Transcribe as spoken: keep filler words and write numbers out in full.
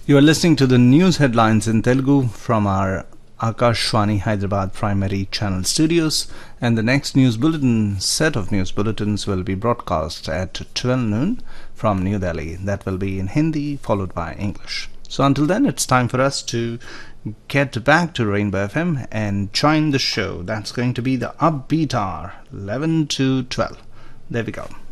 You are listening to the news headlines in Telugu from our Akashwani Hyderabad primary channel studios, and the next news bulletin set of news bulletins will be broadcast at twelve noon from New Delhi. That will be in Hindi followed by English. So until then, it's time for us to get back to Rainbow F M and join the show. That's going to be the upbeat hour, eleven to twelve. There we go.